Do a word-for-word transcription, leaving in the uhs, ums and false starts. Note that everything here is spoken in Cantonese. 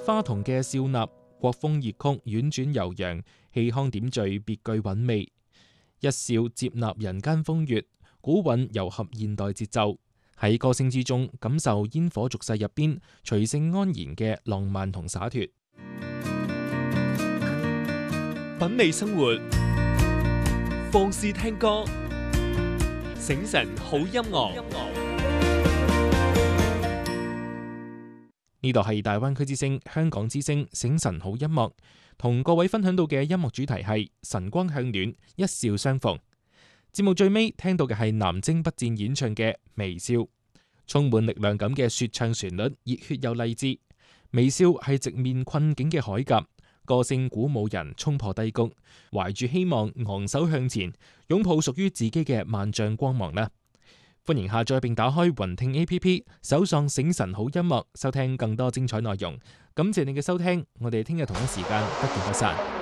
花童嘅笑納，國風粵曲婉轉悠揚，氣腔點綴別具韻味，一笑接納人間風月，古韻糅合現代節奏，喺歌聲之中感受煙火俗世入邊隨性安然嘅浪漫同灑脫。 品味生活，放肆聽歌，醒神好音樂。 呢度係大灣區之聲、香港之聲醒神好音樂，同各位分享到嘅音樂主題係晨光向暖，一笑相逢。節目最尾聽到嘅係南征北戰演唱嘅《微笑》，充滿力量感嘅說唱旋律，熱血又勵志。微笑係直面困境嘅鎧甲，歌聲鼓舞人衝破低谷，懷住希望昂首向前，擁抱屬於自己嘅萬丈光芒啦！歡迎下載並打開雲聽 A P P， 搜索醒神好音樂，收聽更多精彩內容。感謝你嘅收聽，我哋聽日同一時間不見不散。